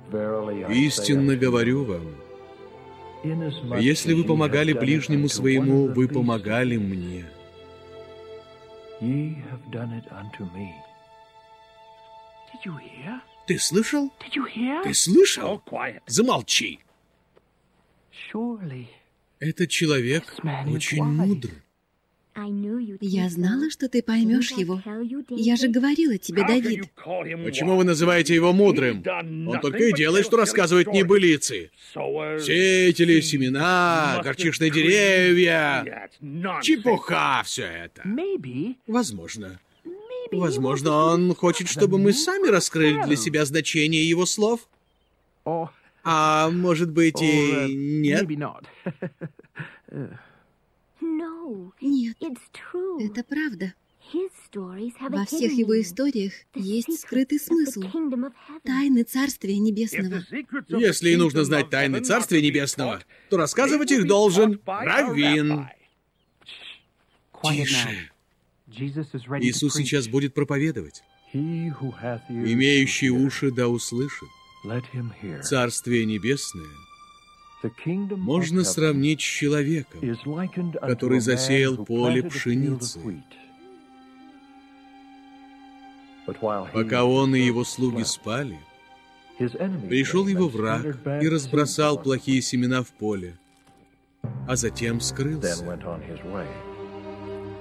Истинно говорю вам, если вы помогали ближнему своему, вы помогали мне. Ты слышал? Ты слышал? Замолчи! Этот человек очень мудр. Я знала, что ты поймешь его. Я же говорила тебе, Давид. Почему вы называете его мудрым? Он только и делает, что рассказывает небылицы. Сеятели, семена, горчичные деревья. Чепуха все это. Возможно. Возможно, он хочет, чтобы мы сами раскрыли для себя значение его слов. А может быть и нет? Нет, это правда. Во всех его историях есть скрытый смысл. Тайны Царствия Небесного. Если и нужно знать тайны Царствия Небесного, то рассказывать их должен раввин. Тише. Иисус сейчас будет проповедовать. Имеющий уши да услышит. Царствие Небесное можно сравнить с человеком, который засеял поле пшеницы. Пока он и его слуги спали, пришел его враг и разбросал плохие семена в поле, а затем скрылся.